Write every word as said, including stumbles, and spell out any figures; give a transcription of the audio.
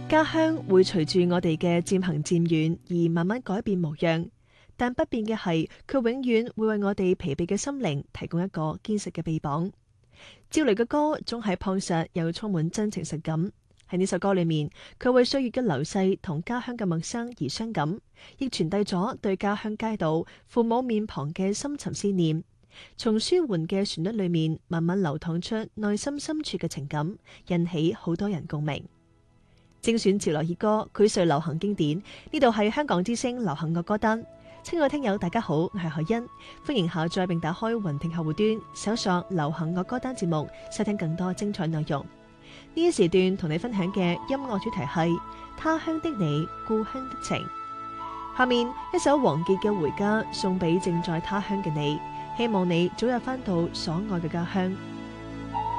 家鄉會隨住我哋嘅漸行漸遠而慢慢改變模樣，但不變嘅係佢永遠會為我哋疲憊嘅心靈提供一個堅實嘅臂膀。趙雷嘅歌總係樸實又充滿真情實感。喺呢首歌裏面，佢為歲月嘅流逝同家鄉嘅陌生而傷感，亦傳遞咗對家鄉街道、父母面龐嘅深沉思念。從舒緩嘅旋律裏面慢慢流淌出內心深處嘅情感，引起好多人共鳴。精選潮流熱歌，膾萃流行經典。呢度係香港之聲流行樂歌單。親愛聽友大家好，我係海欣，歡迎下載並打開雲聽客戶端，搜索流行樂歌單節目，收聽更多精彩內容。呢一時段同你分享嘅音樂主題係他鄉的你，故鄉的情。下面一首王傑嘅《回家》送俾正在他鄉嘅你，希望你早日返到所愛嘅家鄉。